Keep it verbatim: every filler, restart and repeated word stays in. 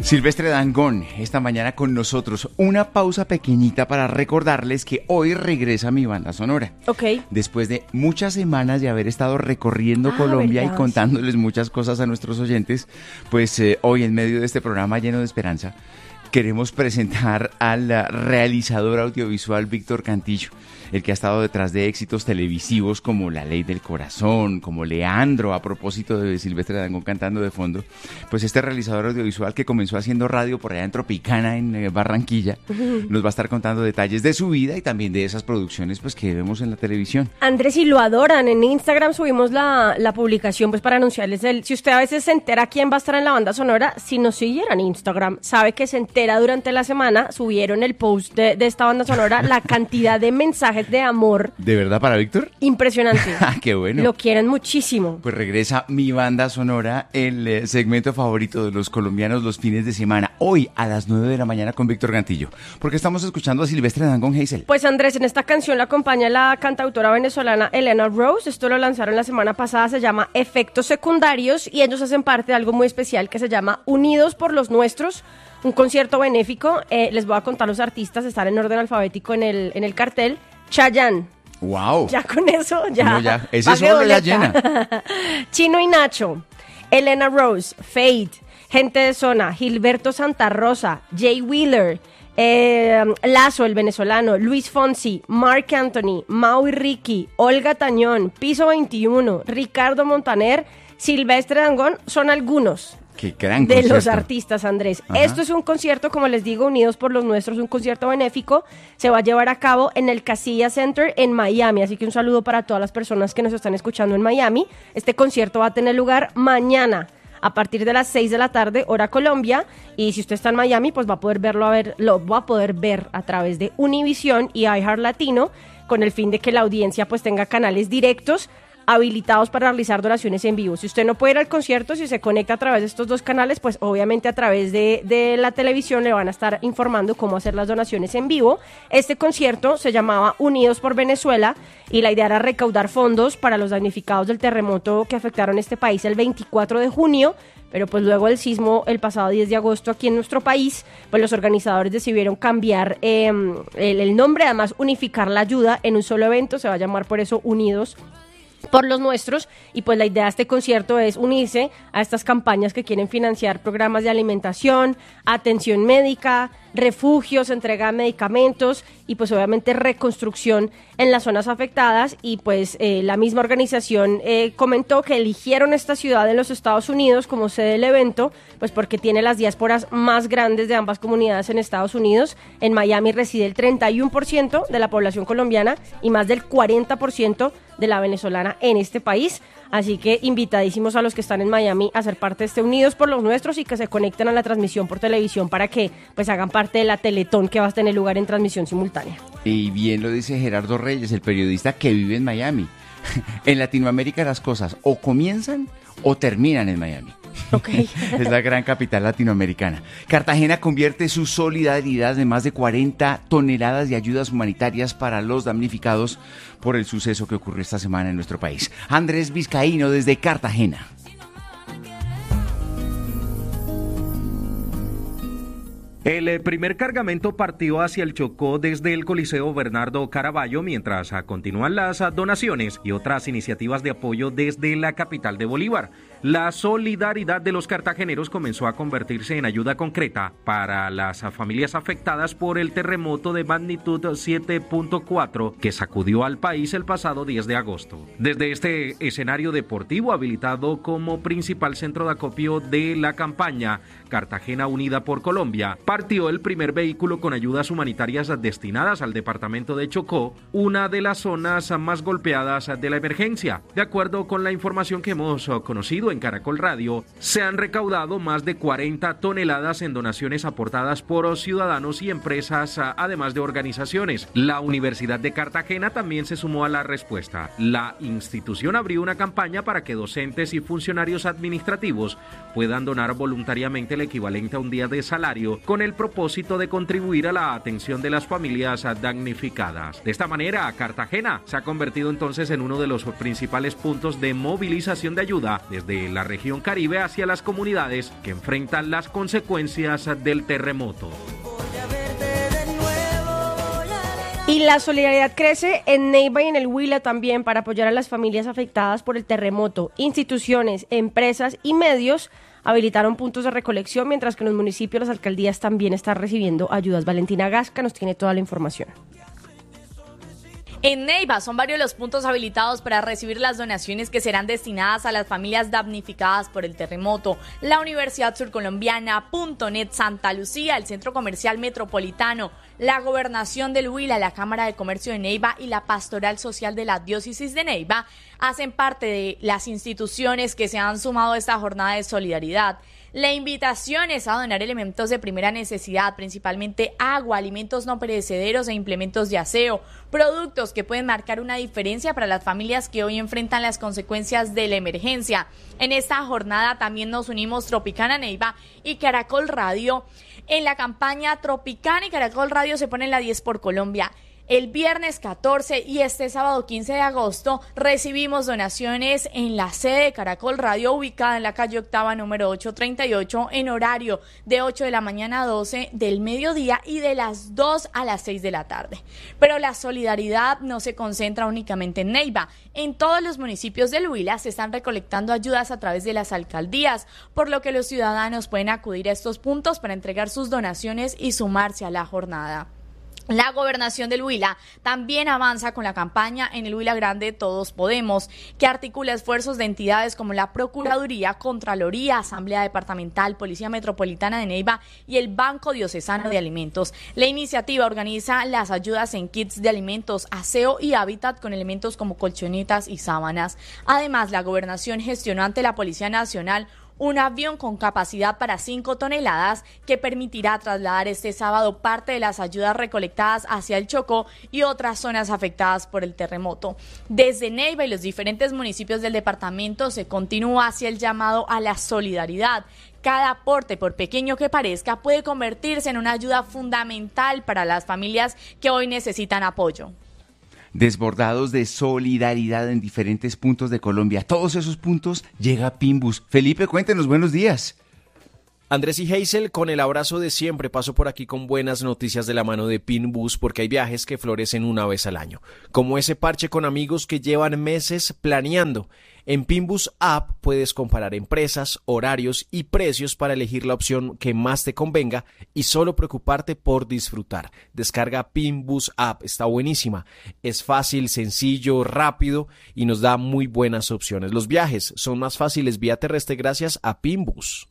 Silvestre Dangond, esta mañana con nosotros. Una pausa pequeñita para recordarles que hoy regresa mi banda sonora. Ok. Después de muchas semanas de haber estado recorriendo ah, Colombia ¿verdad? y contándoles muchas cosas a nuestros oyentes, pues eh, hoy en medio de este programa lleno de esperanza, queremos presentar al realizador audiovisual Víctor Cantillo, el que ha estado detrás de éxitos televisivos como La Ley del Corazón, como Leandro, a propósito de Silvestre Dangond cantando de fondo. Pues este realizador audiovisual que comenzó haciendo radio por allá en Tropicana, en eh, Barranquilla, uh-huh. nos va a estar contando detalles de su vida y también de esas producciones pues que vemos en la televisión. Andrés, y lo adoran. En Instagram subimos la, la publicación pues para anunciarles el... Si usted a veces se entera quién va a estar en la banda sonora, si nos siguiera en Instagram, sabe que se entera durante la semana, subieron el post de, de esta banda sonora, la cantidad de mensajes de amor. ¿De verdad para Víctor? Impresionante. ¡Qué bueno! Lo quieren muchísimo. Pues regresa mi banda sonora, el eh, segmento favorito de los colombianos los fines de semana. Hoy a las nueve de la mañana con Víctor Cantillo. Porque estamos escuchando a Silvestre Dangond, Hazel. Pues Andrés, en esta canción la acompaña la cantautora venezolana Elena Rose. Esto lo lanzaron la semana pasada, se llama Efectos Secundarios y ellos hacen parte de algo muy especial que se llama Unidos por los Nuestros. Un concierto benéfico, eh, les voy a contar los artistas, están en orden alfabético en el, en el cartel. Chayanne. Wow. Ya con eso, ya. No, ya. Ese solo la llena. Chino y Nacho, Elena Rose, Fade, Gente de Zona, Gilberto Santa Rosa, Jay Wheeler, eh, Lazo, el venezolano, Luis Fonsi, Marc Anthony, Mau y Ricky, Olga Tañón, Piso veintiuno, Ricardo Montaner, Silvestre Dangond, son algunos. Qué gran de concierto. Los artistas, Andrés. Ajá. Esto es un concierto, como les digo, Unidos por los Nuestros, un concierto benéfico. Se va a llevar a cabo en el Casilla Center en Miami, así que un saludo para todas las personas que nos están escuchando en Miami. Este concierto va a tener lugar mañana a partir de las seis de la tarde, hora Colombia, y si usted está en Miami, pues va a poder verlo a ver, lo va a poder ver a través de Univision y iHeart Latino, con el fin de que la audiencia pues tenga canales directos habilitados para realizar donaciones en vivo. Si usted no puede ir al concierto, si se conecta a través de estos dos canales, pues obviamente a través de, de la televisión le van a estar informando cómo hacer las donaciones en vivo. Este concierto se llamaba Unidos por Venezuela y la idea era recaudar fondos para los damnificados del terremoto que afectaron este país el veinticuatro de junio, pero pues luego del sismo el pasado diez de agosto aquí en nuestro país, pues los organizadores decidieron cambiar eh, el, el nombre, además unificar la ayuda en un solo evento, se va a llamar por eso Unidos por los Nuestros, y pues la idea de este concierto es unirse a estas campañas que quieren financiar programas de alimentación, atención médica, refugios, entrega de medicamentos y pues obviamente reconstrucción en las zonas afectadas. Y pues eh, la misma organización eh, comentó que eligieron esta ciudad en los Estados Unidos como sede del evento, pues porque tiene las diásporas más grandes de ambas comunidades en Estados Unidos. En Miami reside el treinta y uno por ciento de la población colombiana y más del cuarenta por ciento de la venezolana en este país. Así que invitadísimos a los que están en Miami a ser parte de este Unidos por los Nuestros y que se conecten a la transmisión por televisión para que pues hagan parte de la Teletón que va a tener lugar en transmisión simultánea. Y bien lo dice Gerardo Reyes, el periodista que vive en Miami. En Latinoamérica las cosas o comienzan o terminan en Miami. Okay. Es la gran capital latinoamericana. Cartagena convierte su solidaridad de más de cuarenta toneladas de ayudas humanitarias para los damnificados por el suceso que ocurrió esta semana en nuestro país. Andrés Vizcaíno desde Cartagena. El primer cargamento partió hacia el Chocó desde el Coliseo Bernardo Caraballo, mientras continúan las donaciones y otras iniciativas de apoyo desde la capital de Bolívar. La solidaridad de los cartageneros comenzó a convertirse en ayuda concreta para las familias afectadas por el terremoto de magnitud siete punto cuatro que sacudió al país el pasado diez de agosto. Desde este escenario deportivo habilitado como principal centro de acopio de la campaña Cartagena Unida por Colombia, partió el primer vehículo con ayudas humanitarias destinadas al departamento de Chocó, una de las zonas más golpeadas de la emergencia. De acuerdo con la información que hemos conocido en Caracol Radio, se han recaudado más de cuarenta toneladas en donaciones aportadas por ciudadanos y empresas, además de organizaciones. La Universidad de Cartagena también se sumó a la respuesta. La institución abrió una campaña para que docentes y funcionarios administrativos puedan donar voluntariamente el equivalente a un día de salario, con el propósito de contribuir a la atención de las familias damnificadas. De esta manera, Cartagena se ha convertido entonces en uno de los principales puntos de movilización de ayuda desde de la región Caribe hacia las comunidades que enfrentan las consecuencias del terremoto. Y la solidaridad crece en Neiva y en el Huila también para apoyar a las familias afectadas por el terremoto. Instituciones, empresas y medios habilitaron puntos de recolección, mientras que en los municipios las alcaldías también están recibiendo ayudas. Valentina Gasca nos tiene toda la información. En Neiva son varios los puntos habilitados para recibir las donaciones que serán destinadas a las familias damnificadas por el terremoto. La Universidad Surcolombiana, Punto Net Santa Lucía, el Centro Comercial Metropolitano, la Gobernación del Huila, la Cámara de Comercio de Neiva y la Pastoral Social de la Diócesis de Neiva hacen parte de las instituciones que se han sumado a esta jornada de solidaridad. La invitación es a donar elementos de primera necesidad, principalmente agua, alimentos no perecederos e implementos de aseo, productos que pueden marcar una diferencia para las familias que hoy enfrentan las consecuencias de la emergencia. En esta jornada también nos unimos Tropicana Neiva y Caracol Radio. En la campaña Tropicana y Caracol Radio se ponen la diez por Colombia. El viernes catorce y este sábado quince de agosto recibimos donaciones en la sede de Caracol Radio, ubicada en la calle Octava número ochocientos treinta y ocho, en horario de ocho de la mañana a doce del mediodía y de las dos a las seis de la tarde. Pero la solidaridad no se concentra únicamente en Neiva. En todos los municipios del Huila se están recolectando ayudas a través de las alcaldías, por lo que los ciudadanos pueden acudir a estos puntos para entregar sus donaciones y sumarse a la jornada. La Gobernación del Huila también avanza con la campaña En el Huila Grande Todos Podemos, que articula esfuerzos de entidades como la Procuraduría, Contraloría, Asamblea Departamental, Policía Metropolitana de Neiva y el Banco Diocesano de Alimentos. La iniciativa organiza las ayudas en kits de alimentos, aseo y hábitat con elementos como colchonetas y sábanas. Además, la Gobernación gestionó ante la Policía Nacional un avión con capacidad para cinco toneladas que permitirá trasladar este sábado parte de las ayudas recolectadas hacia el Chocó y otras zonas afectadas por el terremoto. Desde Neiva y los diferentes municipios del departamento se continúa hacia el llamado a la solidaridad. Cada aporte, por pequeño que parezca, puede convertirse en una ayuda fundamental para las familias que hoy necesitan apoyo. Desbordados de solidaridad en diferentes puntos de Colombia. Todos esos puntos llega Pinbus. Felipe, cuéntenos, buenos días. Andrés y Hazel, con el abrazo de siempre, paso por aquí con buenas noticias de la mano de Pinbus, porque hay viajes que florecen una vez al año, como ese parche con amigos que llevan meses planeando. En Pinbus App puedes comparar empresas, horarios y precios para elegir la opción que más te convenga y solo preocuparte por disfrutar. Descarga Pinbus App, está buenísima. Es fácil, sencillo, rápido y nos da muy buenas opciones. Los viajes son más fáciles vía terrestre gracias a Pinbus.